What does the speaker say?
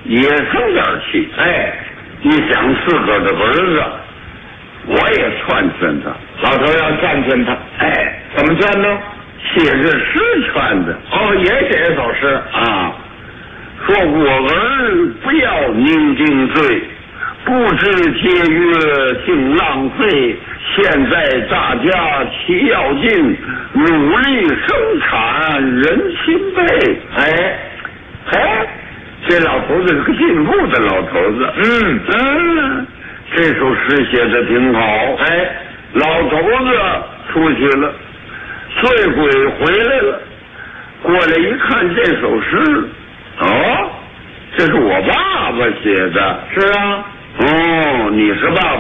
也生点气。 哎， 你想自个儿的儿子，我也劝劝他。 老头要劝劝他。 哎， 怎么劝呢？ 写着诗劝的。 哦，也写一首诗啊，说我儿不要酩酊醉，不知节约竟浪费。现在大家齐要进，努力生产人心悲。 哎， 这老头子是个进步的老头子。这首诗写的挺好。 哎， 老头子出去了，醉鬼回来了，过来一看这首诗，哦，这是我爸爸写的。 是啊。 哦，你是爸爸。